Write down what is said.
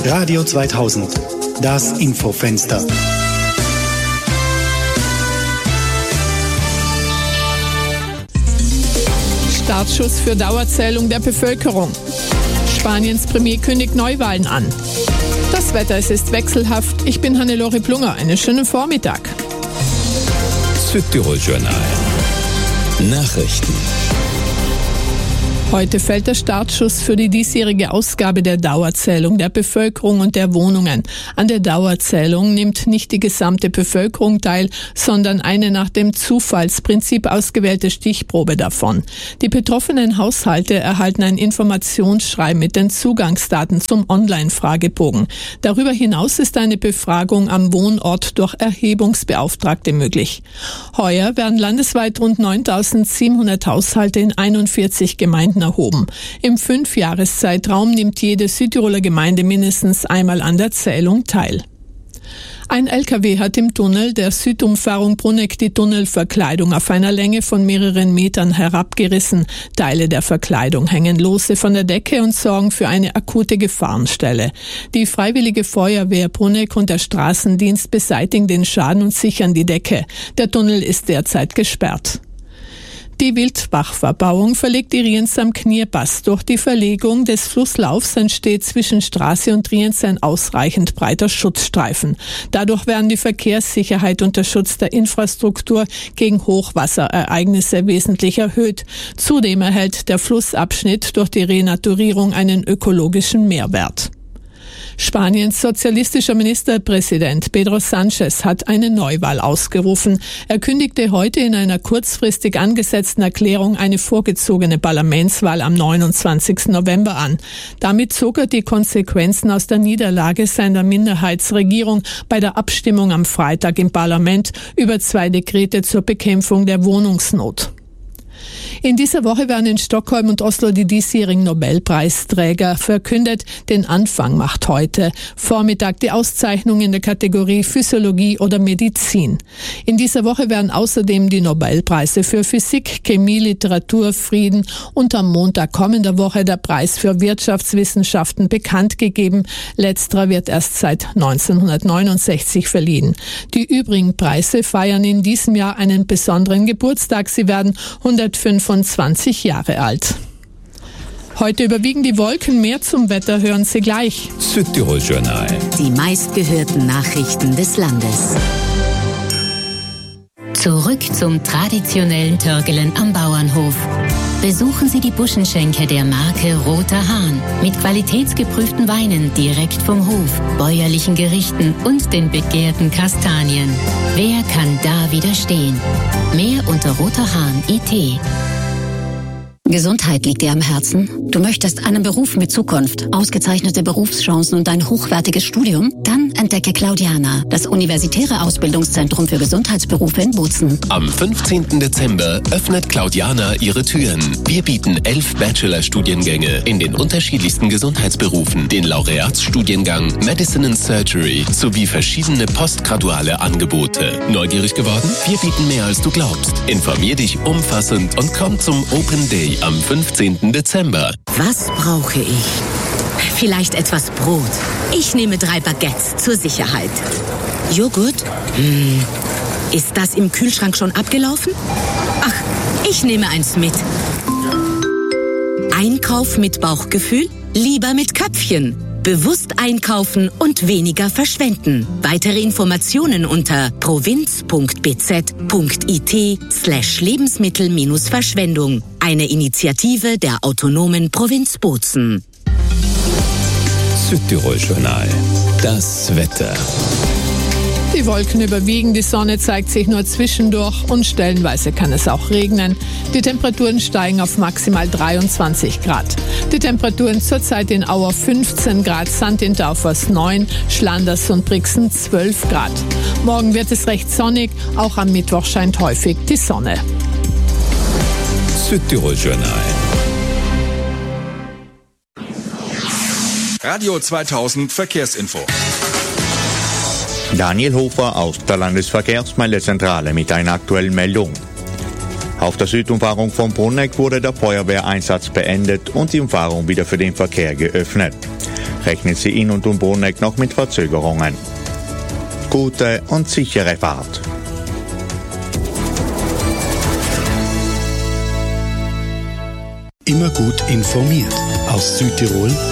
Radio 2000, das Infofenster. Startschuss für Dauerzählung der Bevölkerung. Spaniens Premier kündigt Neuwahlen an. Das Wetter, es ist wechselhaft. Ich bin Hannelore Plunger. Einen schönen Vormittag. Südtirol Journal. Nachrichten. Heute fällt der Startschuss für die diesjährige Ausgabe der Dauerzählung der Bevölkerung und der Wohnungen. An der Dauerzählung nimmt nicht die gesamte Bevölkerung teil, sondern eine nach dem Zufallsprinzip ausgewählte Stichprobe davon. Die betroffenen Haushalte erhalten ein Informationsschreiben mit den Zugangsdaten zum Online-Fragebogen. Darüber hinaus ist eine Befragung am Wohnort durch Erhebungsbeauftragte möglich. Heuer werden landesweit rund 9.700 Haushalte in 41 Gemeinden erhoben. Im 5-Jahreszeitraum nimmt jede Südtiroler Gemeinde mindestens einmal an der Zählung teil. Ein LKW hat im Tunnel der Südumfahrung Bruneck die Tunnelverkleidung auf einer Länge von mehreren Metern herabgerissen. Teile der Verkleidung hängen lose von der Decke und sorgen für eine akute Gefahrenstelle. Die Freiwillige Feuerwehr Bruneck und der Straßendienst beseitigen den Schaden und sichern die Decke. Der Tunnel ist derzeit gesperrt. Die Wildbachverbauung verlegt die Rienz am Knierpass. Durch die Verlegung des Flusslaufs entsteht zwischen Straße und Rienz ein ausreichend breiter Schutzstreifen. Dadurch werden die Verkehrssicherheit und der Schutz der Infrastruktur gegen Hochwasserereignisse wesentlich erhöht. Zudem erhält der Flussabschnitt durch die Renaturierung einen ökologischen Mehrwert. Spaniens sozialistischer Ministerpräsident Pedro Sánchez hat eine Neuwahl ausgerufen. Er kündigte heute in einer kurzfristig angesetzten Erklärung eine vorgezogene Parlamentswahl am 29. November an. Damit zog er die Konsequenzen aus der Niederlage seiner Minderheitsregierung bei der Abstimmung am Freitag im Parlament über 2 Dekrete zur Bekämpfung der Wohnungsnot. In dieser Woche werden in Stockholm und Oslo die diesjährigen Nobelpreisträger verkündet. Den Anfang macht heute Vormittag die Auszeichnung in der Kategorie Physiologie oder Medizin. In dieser Woche werden außerdem die Nobelpreise für Physik, Chemie, Literatur, Frieden und am Montag kommender Woche der Preis für Wirtschaftswissenschaften bekannt gegeben. Letzterer wird erst seit 1969 verliehen. Die übrigen Preise feiern in diesem Jahr einen besonderen Geburtstag. Sie werden 125 Jahre alt. Heute überwiegen die Wolken. Mehr zum Wetter hören Sie gleich. Südtirol Journal. Die meistgehörten Nachrichten des Landes. Zurück zum traditionellen Törgelen am Bauernhof. Besuchen Sie die Buschenschenke der Marke Roter Hahn mit qualitätsgeprüften Weinen direkt vom Hof, bäuerlichen Gerichten und den begehrten Kastanien. Wer kann da widerstehen? Mehr unter roterhahn.it. Gesundheit liegt dir am Herzen? Du möchtest einen Beruf mit Zukunft, ausgezeichnete Berufschancen und ein hochwertiges Studium? Dann entdecke Claudiana, das universitäre Ausbildungszentrum für Gesundheitsberufe in Bozen. Am 15. Dezember öffnet Claudiana ihre Türen. Wir bieten 11 Bachelor-Studiengänge in den unterschiedlichsten Gesundheitsberufen, den Laureatsstudiengang Medicine and Surgery sowie verschiedene postgraduale Angebote. Neugierig geworden? Wir bieten mehr, als du glaubst. Informier dich umfassend und komm zum Open Day am 15. Dezember. Was brauche ich? Vielleicht etwas Brot. Ich nehme 3 Baguettes zur Sicherheit. Joghurt? Ist das im Kühlschrank schon abgelaufen? Ach, ich nehme eins mit. Einkauf mit Bauchgefühl? Lieber mit Köpfchen. Bewusst einkaufen und weniger verschwenden. Weitere Informationen unter provinz.bz.it/Lebensmittel-Verschwendung. Eine Initiative der autonomen Provinz Bozen. Südtirol Journal. Das Wetter. Die Wolken überwiegen, die Sonne zeigt sich nur zwischendurch und stellenweise kann es auch regnen. Die Temperaturen steigen auf maximal 23 Grad. Die Temperaturen zurzeit in Auer 15 Grad, St. in Taufers 9, Schlanders und Brixen 12 Grad. Morgen wird es recht sonnig, auch am Mittwoch scheint häufig die Sonne. Südtirol Journal. Radio 2000 Verkehrsinfo. Daniel Hofer aus der Landesverkehrsmeldezentrale mit einer aktuellen Meldung. Auf der Südumfahrung von Bruneck wurde der Feuerwehreinsatz beendet und die Umfahrung wieder für den Verkehr geöffnet. rechnen Sie in und um Bruneck noch mit Verzögerungen. Gute und sichere Fahrt. Immer gut informiert. Aus Südtirol